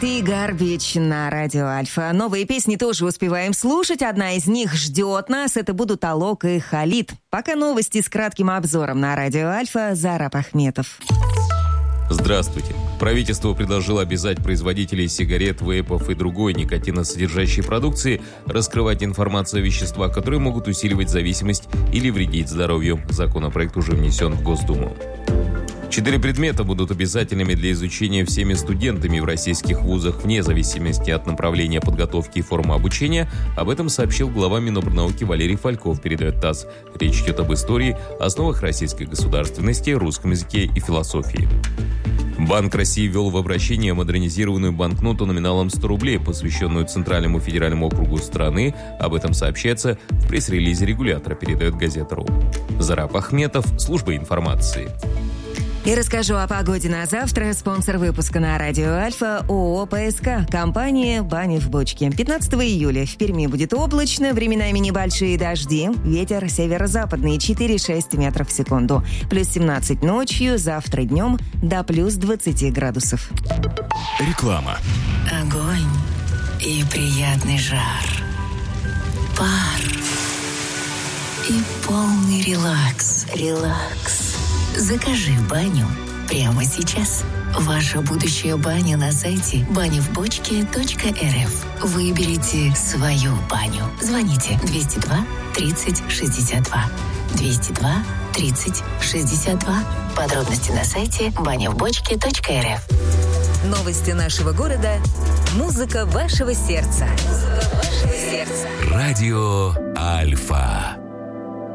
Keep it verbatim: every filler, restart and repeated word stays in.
Ты Горбич на радио Альфа. Новые песни тоже успеваем слушать. Одна из них ждет нас. Это будут Алок и Халид. Пока новости с кратким обзором на радио Альфа. Зараб Ахметов. Здравствуйте. Правительство предложило обязать производителей сигарет, вейпов и другой никотиносодержащей продукции раскрывать информацию о веществах, которые могут усиливать зависимость или вредить здоровью. Законопроект уже внесен в Госдуму. Четыре предмета будут обязательными для изучения всеми студентами в российских вузах вне зависимости от направления подготовки и формы обучения. Об этом сообщил глава Минобрнауки Валерий Фальков, передает ТАСС. Речь идет об истории, основах российской государственности, русском языке и философии. Банк России ввел в обращение модернизированную банкноту номиналом сто рублей, посвященную Центральному федеральному округу страны. Об этом сообщается в пресс-релизе регулятора, передает Газета.ру. Зараб Ахметов, служба информации. И расскажу о погоде на завтра. Спонсор выпуска на радио Альфа ООО ПСК. Компания «Бани в бочке». пятнадцатого июля в Перми будет облачно, временами небольшие дожди. Ветер северо-западный четыре-шесть метров в секунду. Плюс семнадцать ночью, завтра днем до плюс двадцать градусов. Реклама. Огонь и приятный жар. Пар и полный релакс. Релакс. Закажи баню прямо сейчас. Ваша будущая баня на сайте баня в бочке точка эр эф. Выберите свою баню. Звоните двести два тридцать шестьдесят два. двести два тридцать шестьдесят два. Подробности на сайте баня в бочке точка эр эф. Новости нашего города. Музыка вашего сердца. Музыка вашего сердца. Радио Альфа.